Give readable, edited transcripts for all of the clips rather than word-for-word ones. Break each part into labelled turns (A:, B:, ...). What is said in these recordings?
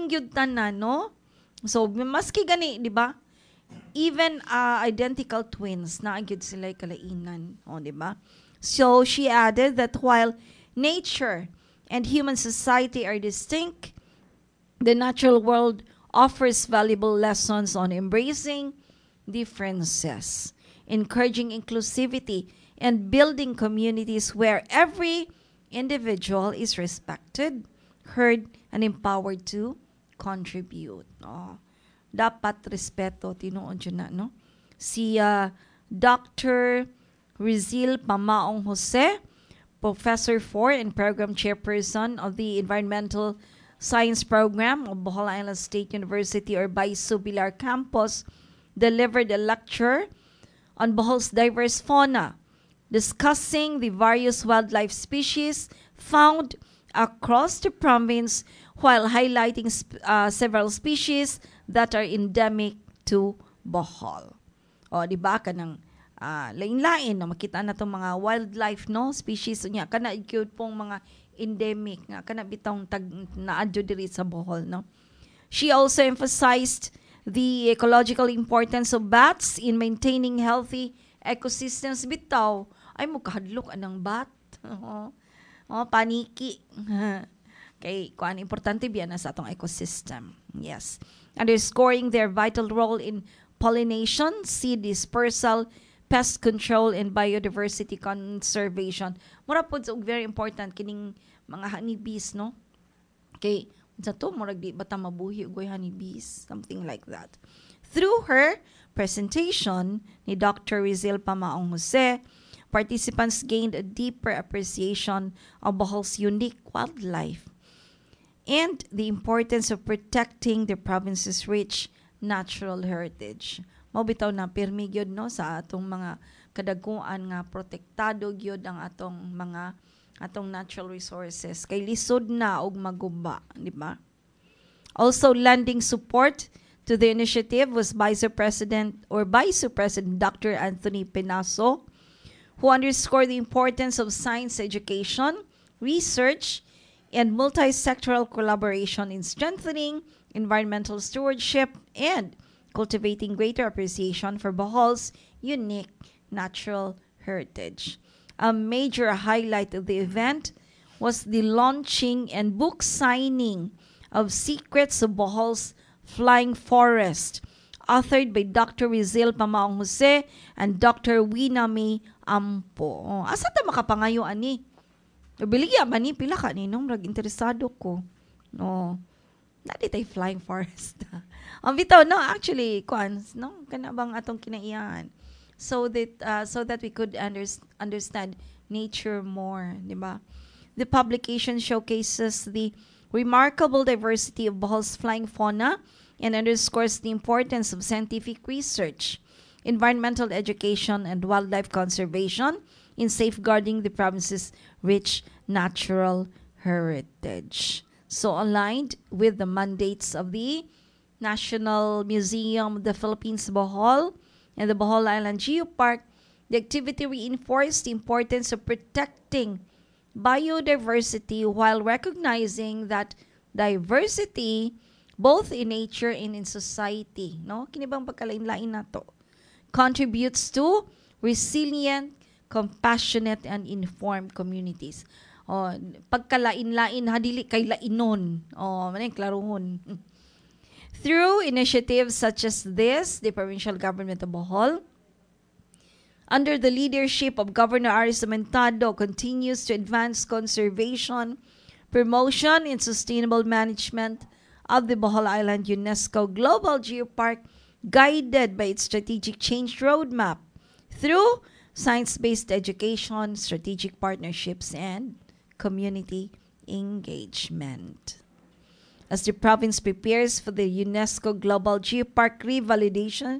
A: Laing yun tanan, no? So, maski gani, di ba? Even identical twins, naagid sila kalainan. O, di ba? So, she added that while nature and human society are distinct, the natural world offers valuable lessons on embracing differences, encouraging inclusivity, and building communities where every individual is respected, heard, and empowered to contribute. Oh, dapat respeto, tinuon dyan na, no? Si Dr. Rizil Pamaong Jose, Professor for and Program Chairperson of the Environmental Science Program of Bohol Island State University or BISU Pilar Campus, delivered a lecture on Bohol's diverse fauna, discussing the various wildlife species found across the province while highlighting several species that are endemic to Bohol. O, di ba? Kanang lain-lain na makita na itong mga wildlife, no? Species niya. Kana cute pong mga endemic nga. Kana bitong naadyo diri sa Bohol, no? She also emphasized the ecological importance of bats in maintaining healthy ecosystems. Bitaw, ay mo kahadlok anang bat. Paniki. Kay kuan importante biya na sa atong ecosystem. Yes. Underscoring their vital role in pollination, seed dispersal, pest control, and biodiversity conservation. Mura po very important kining mga honeybees, no? Kay sa to murag di bata mabuhi ugoy honeybees, something like that. Through her presentation ni Dr. Rizil Pamaong Jose, participants gained a deeper appreciation of Bohol's unique wildlife and the importance of protecting the province's rich natural heritage. Mabitaw na pirmi gyud, no, sa atong mga kadaguan nga protektado gyud ang atong natural resources kay lisod na og maguba, di ba? Also lending support to the initiative was Vice President Dr. Anthony Penaso, who underscored the importance of science education, research, and multi-sectoral collaboration in strengthening environmental stewardship and cultivating greater appreciation for Bohol's unique natural heritage. A major highlight of the event was the launching and book signing of Secrets of Bohol's Flying Forest, authored by Dr. Rizil Pamaong Jose and Dr. Winami Ampo. Asa ta makapangayo ani? Biligya man ni pila ka ninong rag interesado ko. No. Nadi tay flying forest. Ang bitaw, no, actually, no, kana bang atong kinaiyahan. So that we could understand nature more, di ba? The publication showcases the remarkable diversity of Bohol's flying fauna and underscores the importance of scientific research, environmental education, and wildlife conservation in safeguarding the province's rich natural heritage. So aligned with the mandates of the National Museum of the Philippines, Bohol, and the Bohol Island Geopark, the activity reinforced the importance of protecting biodiversity while recognizing that diversity both in nature and in society, no? Kinibang pagkalain-lain nato, contributes to resilient, compassionate, and informed communities. Pagkalain-lain hadili kay lainon. Manay klarohon. Through initiatives such as this, the provincial government of Bohol, under the leadership of Governor Aris Amentado, continues to advance conservation, promotion, and sustainable management of the Bohol Island UNESCO Global Geopark, guided by its strategic change roadmap through science-based education, strategic partnerships, and community engagement. As the province prepares for the UNESCO Global Geopark revalidation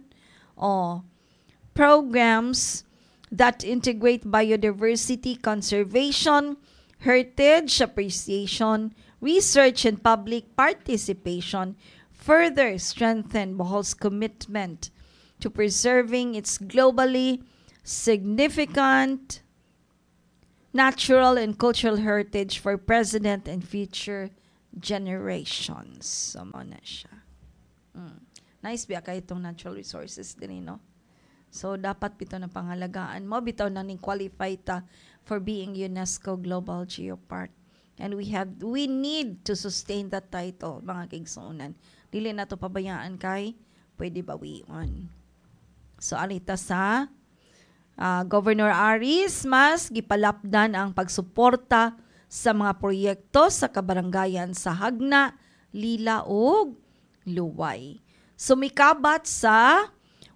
A: programs that integrate biodiversity conservation, heritage appreciation, research, and public participation, further strengthen Bohol's commitment to preserving its globally significant natural and cultural heritage for present and future generations. So, mo na siya. Nice biya kay itong natural resources din, no? So, dapat bitaw na pangalagaan mo. Bitaw na ning qualify ta for being UNESCO Global Geopark. And we need to sustain that title, mga kigsuunan. Dili na to pabayaan kay pwede bawian. So, alita sa Governor Aris, mas gipalapdan ang pagsuporta sa mga proyekto sa kabaranggayan sa Hagna, Lila ug Luway. Sumikabat sa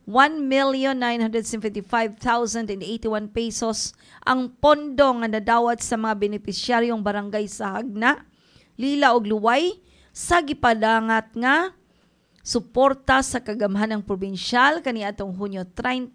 A: 1,975,081 pesos ang pondo nga nadawat sa mga benepisyaryong barangay sa Hagna, Lila ug Luway sa gipadangat nga suporta sa kagamhanang probinsyal kaniadtong Hunyo 30,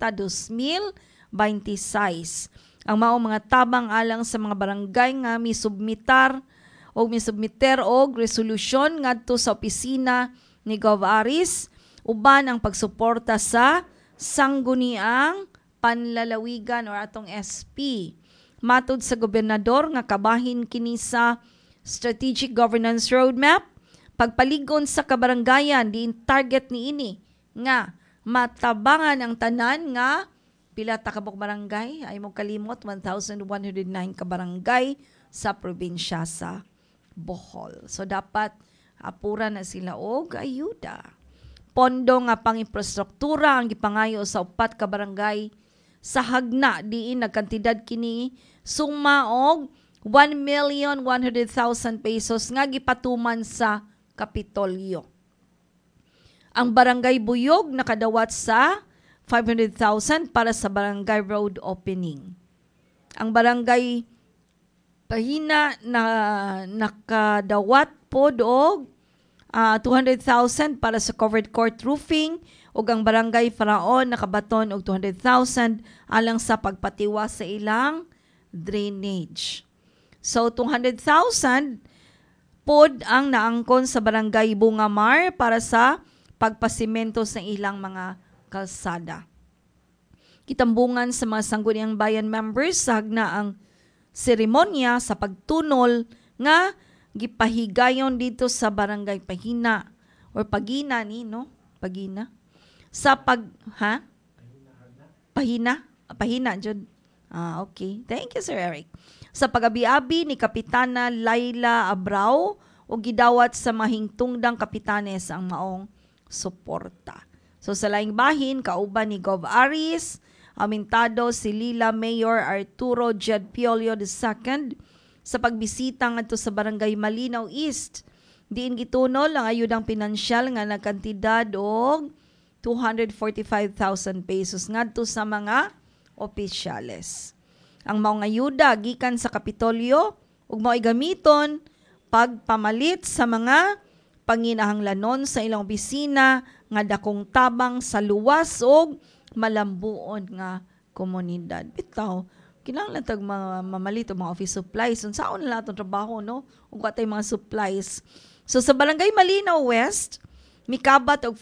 A: 2026. Ang maong mga tabang alang sa mga barangay nga misubmiter og resolusyon ngadto sa opisina ni Gov. Aris uban ang pagsuporta sa sangguniang panlalawigan or atong SP. Matud sa gobernador nga kabahin kini sa Strategic Governance Roadmap, pagpaligon sa kabarangayan diin target niini nga matabangan ang tanan nga pila ta kabuk barangay ay mo kalimot 1,109 ka barangay sa probinsya sa Bohol. So dapat apura na sila og ayuda. Pondo nga pang-infrastruktura ang gipangayo sa 4 ka barangay sa Hagna diin nagkantidad kini suma og 1,100,000 pesos nga gipatuman sa Kapitolyo. Ang barangay Buyog nakadawat sa 500,000 para sa barangay road opening. Ang barangay Pahina na nakadawat pod og 200,000 para sa covered court roofing ug ang barangay Faraon nakabaton og 200,000 alang sa pagpatiwa sa ilang drainage. So 200,000 pod ang naangkon sa barangay Bungamar para sa pagpasimento sa ilang mga kalsada. Kitambungan sa mga sangguniang bayan members sa Hagna ang seremonya sa pagtunol nga gipahigayon dito sa barangay Pahina or Pagina ni no Pagina sa Pahina jud. Okay, thank you Sir Eric. Sa pagabi-abi ni Kapitana Laila Abrao o gidawat sa mahingtungdang kapitanes ang maong suporta. So sa laing bahin, kauban ni Gov. Aris, amintado si Lila Mayor Arturo Jed Piolio II sa pagbisita ngadto sa Barangay Malinaw East. Diin gitunol ang ayudang pinansyal nga nagkantidad og 245,000 pesos ngadto sa mga opisyales. Ang maong ayuda gikan sa Kapitolyo ug mao'y gamiton pagpamalit sa mga panginahanglanon sa ilang opisina nga dakong tabang sa luwas ug malambuon nga komunidad. Bitaw, kinahanglan tag mga mamalit o mga office supplies. Unsaon na atong trabaho, no? Ug watay mga supplies. So sa Barangay Malinaw West, mikabat og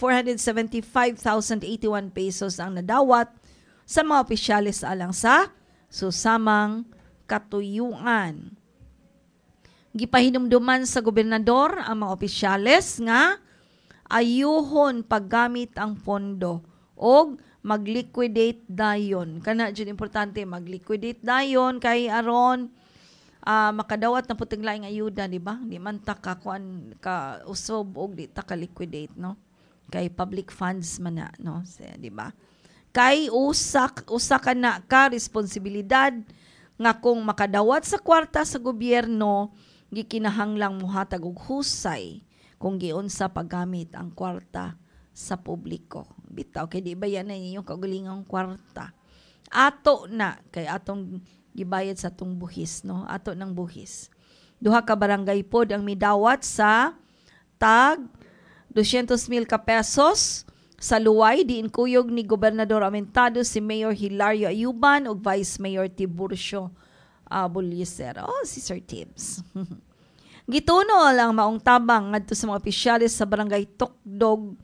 A: 475,081 pesos ang nadawat sa mga opisyalis alang sa susamang katuyuan. Gipahinumduman sa gobernador ang mga opisyales nga ayuhon paggamit ang pondo o mag-liquidate dayon. Kana jud importante mag-liquidate dayon kay aron makadawat na puting laing ayuda, di ba? Di man ta ka kuan ka usob og di ta ka liquidate, no? Kay public funds man na, no? Di ba? Kay usa ka na ka responsibilidad nga kung makadawat sa kwarta sa gobyerno gikinahanglang muhatag og husay kung giunsa paggamit ang kwarta sa publiko. Bitaw kay di ba yan na inyong kaugalingang kwarta. Ato na kay atong gibayad sa atong buhis, no? Ato ng buhis. Duha ka barangay pod ang midawat sa tag 200,000 ka pesos sa Luway diin kuyog ni Gobernador Amentado si Mayor Hilario Ayuban ug Vice Mayor Tiburcio Bulicer. Si Sir Tibbs. Gitunol ang maong tabang ngadto sa mga opisyalis sa barangay Tokdog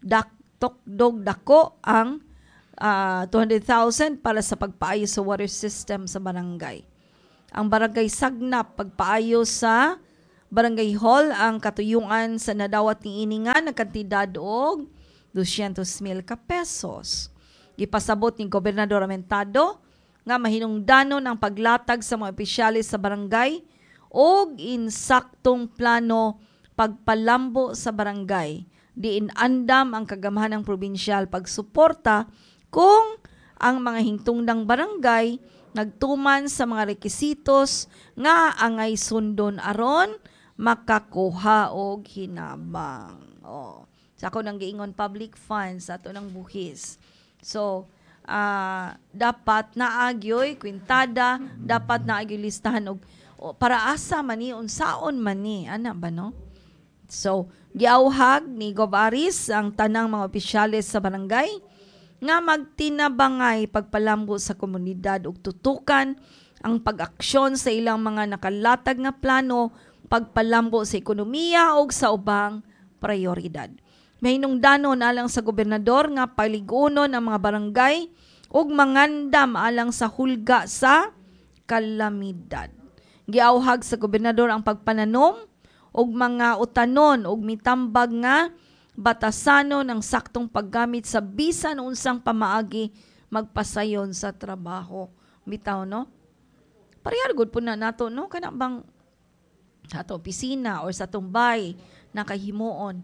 A: Dako ang 200,000 para sa pagpaayo sa water system sa barangay. Ang barangay Sagnap pagpaayo sa Barangay Hall ang katuyuan sa nadawat ni ini nga nagkantidad og 200,000 ka pesos. Gipasabot ni Gobernador Amentado nga mahinungdanon ang paglatag sa mga opisyalis sa barangay og insaktong plano pagpalambo sa barangay. Diin andam ang kagamahanang probinsyal pagsuporta kung ang mga hingtungdang barangay nagtuman sa mga rekisitos nga angay sundon aron makakuha og hinabang. Sa ako nang giingon public funds ato nang buhis. So, dapat naagyoy kwintada, dapat naagyoy listahan og para asa man ni unsaon man ni ana ba no? So, giauhag ni Gov. Aris ang tanang mga opisyales sa barangay nga magtinabangay pagpalambo sa komunidad ug tutukan ang pag-aksyon sa ilang mga nakalatag nga plano pagpalambo sa ekonomiya ug sa ubang prioridad. Mahinungdanon alang sa gobernador nga paligunon ang mga barangay ug mangandam alang sa hulga sa kalamidad. Giauhag sa gobernador ang pagpananom og mga utanon og mitambag nga batasanon ang saktong paggamit sa bisan unsang pamaagi magpasayon sa trabaho. Bitaw no? Parehar gud po na nato no kana bang sa atong opisina or sa atong bay nakahimuon.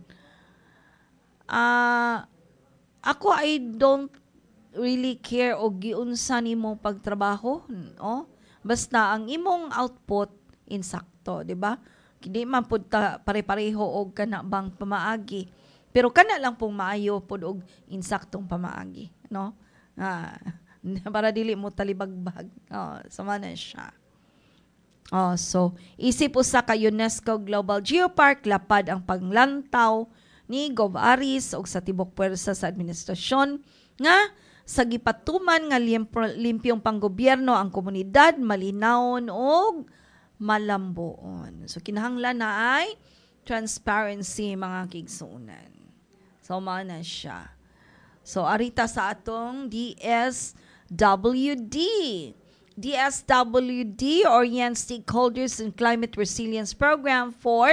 A: Ako I don't really care og giunsa nimo pagtrabaho, no? Basta ang imong output insakto, di ba? Hindi man pud ta pare-pareho og kana bang pamaagi. Pero kana lang pong maayo pud og insaktong pamaagi, no? Para dili mo talibagbag. Sama na siya. So, isip usa ka UNESCO Global Geopark, lapad ang panglantaw ni Gov. Aris og sa tibok puwersa sa administrasyon nga sa gipatuman nga limpyong panggobyerno ang komunidad malinawon og malambuon. So kinahanglan na ay transparency mga kigsuunan. So mao na siya. So arita sa atong DSWD. DSWD Orient Stakeholders in Climate Resilience Program for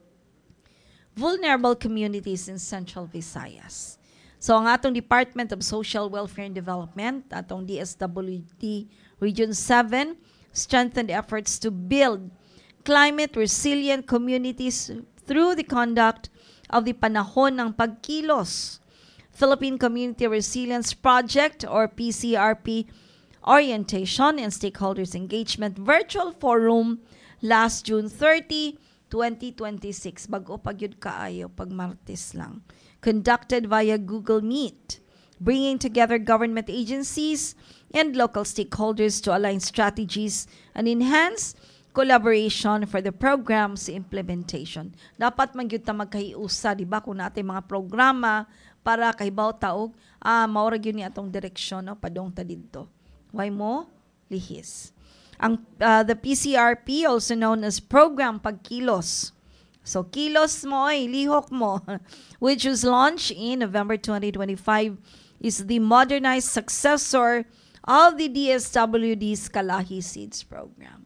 A: Vulnerable Communities in Central Visayas. So ang atong Department of Social Welfare and Development, atong DSWD Region 7, strengthened efforts to build climate resilient communities through the conduct of the Panahon ng Pagkilos Philippine Community Resilience Project or PCRP Orientation and Stakeholders Engagement Virtual Forum last June 30, 2026. Bago pag yun kaayo, pag Martes lang. Conducted via Google Meet, bringing together government agencies and local stakeholders to align strategies and enhance collaboration for the program's implementation. Dapat man gyud ta magkahiusa, di ba, kung natin mga programa para kahibaw taog, maurag yun ni atong direksyon, no, padong ta didto. Why mo? Lihis. The PCRP, also known as Program Pagkilos. So, kilos mo ay lihok mo, which was launched in November 2025, is the modernized successor of the DSWD's Kalahi Seeds Program.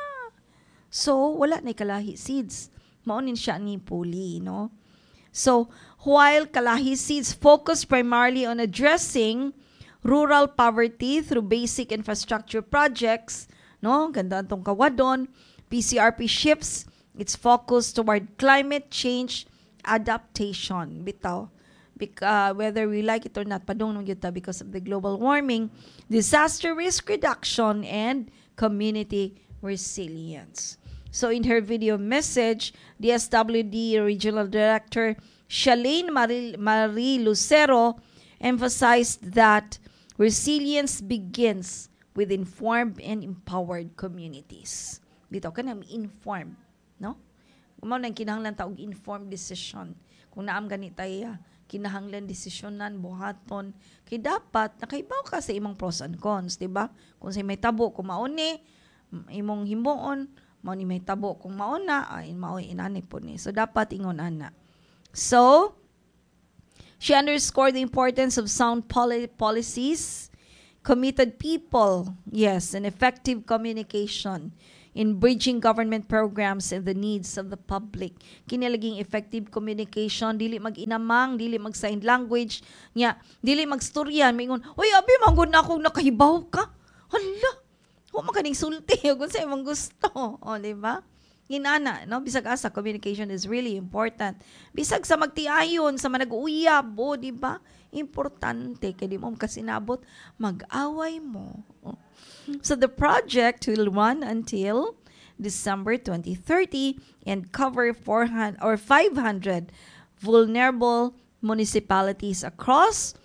A: So, wala na Kalahi Seeds. Maunin siya ni Puli, no? So, while Kalahi Seeds focus primarily on addressing rural poverty through basic infrastructure projects, no? Ganda itong kawadon. PCRP shifts its focus toward climate change adaptation. Bitaw. Whether we like it or not, padung nung yuta because of the global warming, disaster risk reduction, and community resilience. So in her video message, the SWD Regional Director Shalane Marie Lucero emphasized that resilience begins with informed and empowered communities. Dito ka na informed, no? Kumaw nang kinahanglan ta og informed decision. Kung naam ganitay kinahanglan desisyonan buhaton kay dapat nakaibaw ka sa imong pros and cons, di ba? Kung say may tabo kung mao ni imong himuon, mao ni may tabo kung mao na ay mao inani po ni. So dapat ingon ana. So she underscored the importance of sound policies, committed people, yes, and effective communication. in bridging government programs and the needs of the public. Kinilaging effective communication, dili mag-inamang, dili mag-sign language, nya, dili mag-storyan, mingon, uy, abi, manggod na akong nakahibaw ka. Hala, huwag makaning sulti, kung sa'yo mong gusto. O, di ba? Inana, no? Bisag asa, communication is really important. Bisag sa magtiayon, sa manag-uyab, o, di ba? Importante, kaya di mo kasinabot, mag-away mo. So the project will run until December 2030 and cover 400 or 500 vulnerable municipalities across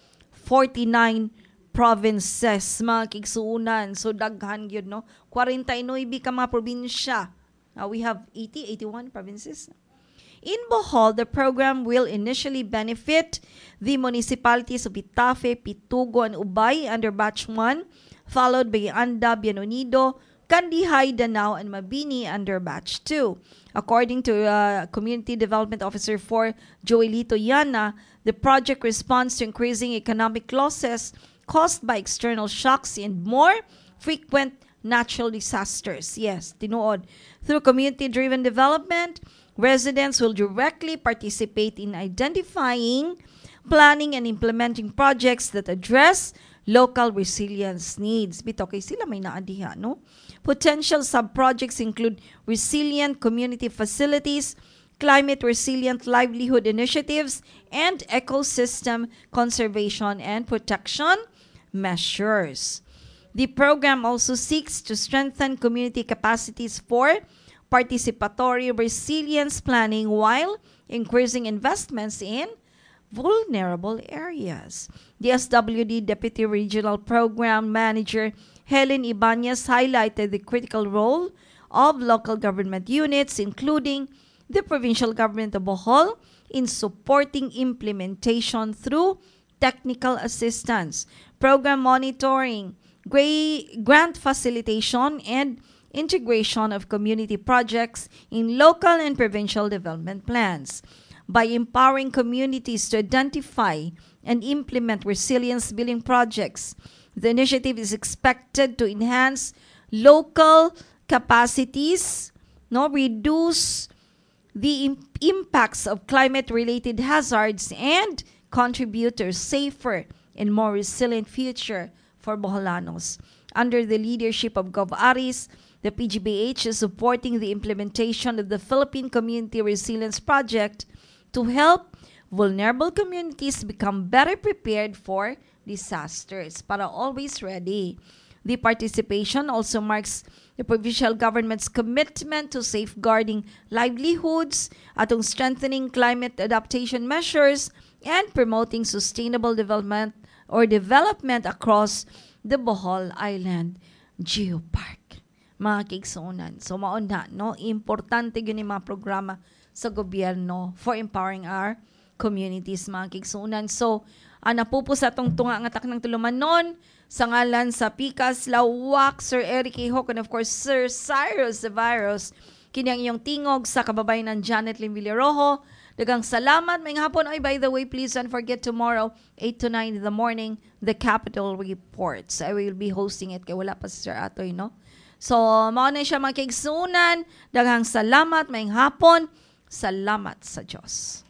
A: 49 provinces, mga kigsuunan. So daghan yun, no? 49 ka mga probinsya. We have 81 provinces. In Bohol, the program will initially benefit the municipalities of Itafe, Pitugo, and Ubay under Batch 1, followed by Anda, Bienonido, Kandihay, Danao, and Mabini under Batch 2. According to Community Development Officer for Joelito Yana, the project responds to increasing economic losses caused by external shocks and more frequent natural disasters. Yes, tinuod. Through community-driven development, residents will directly participate in identifying, planning, and implementing projects that address local resilience needs. Bito kay sila may naadiha, no? Potential sub-projects include resilient community facilities, climate-resilient livelihood initiatives, and ecosystem conservation and protection measures. The program also seeks to strengthen community capacities for participatory resilience planning while increasing investments in vulnerable areas. The SWD Deputy Regional Program Manager Helen Ibanez highlighted the critical role of local government units, including the provincial government of Bohol, in supporting implementation through technical assistance, program monitoring, grant facilitation, and integration of community projects in local and provincial development plans. By empowering communities to identify and implement resilience-building projects, the initiative is expected to enhance local capacities, reduce the impacts of climate-related hazards, and contribute to a safer and more resilient future for Boholanos. Under the leadership of Gov. Aris, the PGBH is supporting the implementation of the Philippine Community Resilience Project to help vulnerable communities become better prepared for disasters, para always ready. The participation also marks the provincial government's commitment to safeguarding livelihoods, atong strengthening climate adaptation measures, and promoting sustainable development across the Bohol Island Geopark. Mga kigsuunan. So, mauna, no? Importante yun yung mga programa sa gobyerno for empowering our communities, mga kigsuunan. So, napupos atong tunga nga taknang tulumanon sa ngalan sa Pikas Lawak, Sir Eric Ihok, and of course, Sir Cyrus Zaviros, kiniang iyong tingog sa kababayan ng Janet Lim Villarojo. Dagang salamat. May hapon. Ay, by the way, please don't forget tomorrow, 8 to 9 in the morning, the Capital Reports. I will be hosting it. Kaya wala pa si Sir Atoy, no? So, mauna siya mga kaigsunan. Daghang salamat. May hapon. Salamat sa Diyos.